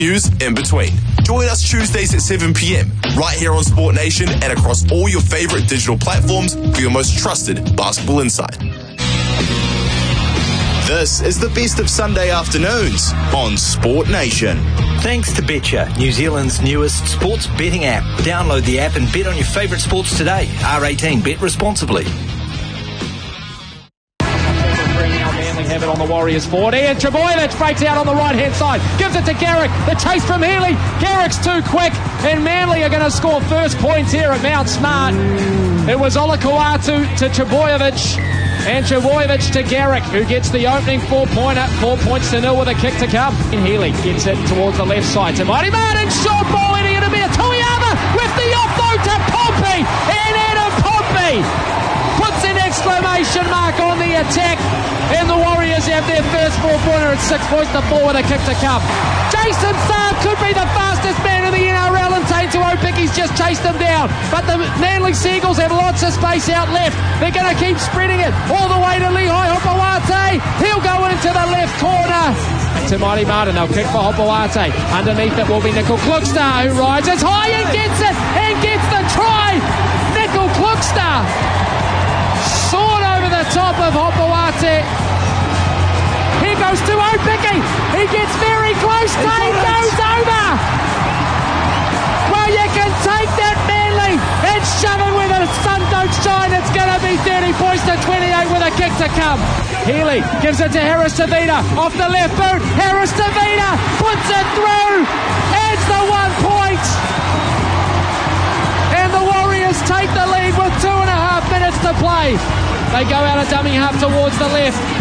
News in between. Join us Tuesdays at 7 p.m. right here on Sport Nation and across all your favorite digital platforms for your most trusted basketball insight. This is the best of Sunday afternoons on Sport Nation. Thanks to Betcha, New Zealand's newest sports betting app. Download the app and bet on your favourite sports today. R18, bet responsibly. Have it on the Warriors 40, and Trebojevic breaks out on the right-hand side, gives it to Garrick, the chase from Healy, Garrick's too quick, and Manly are going to score first points here at Mount Smart. It was Olakau'atu to Trebojevic, and Trebojevic to Garrick, who gets the opening 4-pointer, 4-0 with a kick to come. And Healy gets it towards the left side to Mighty Martin, short ball into Itamir, Toyama with the offload to Pompey, and Adam Pompey puts an exclamation mark on the attack, and the Warriors have their first 4-pointer at 6 points to 4 with a kick to come. Jason Saab could be the fastest man in the NRL, and Taito Opicki's just chased him down. But the Manly Seagulls have lots of space out left. They're going to keep spreading it all the way to Lehigh Hopawate. He'll go into the left corner. To Mighty Martin, they'll kick for Hopawate. Underneath it will be Nickel Klugstar, who rises high and gets it, and gets the try. Nickel Klugstar. Sword over the top of Hopawate. Here goes to Opicki. He gets very close. Tate goes over. Well, you can take that Manly and shove it where the sun don't shine. It's going to be 30 points to 28 with a kick to come. Healy gives it to Harris Tavita off the left boot. Harris Tavita puts it through. Adds the 1 point. And the Warriors take the lead with 2.5 minutes to play. They go out a dummy half towards the left.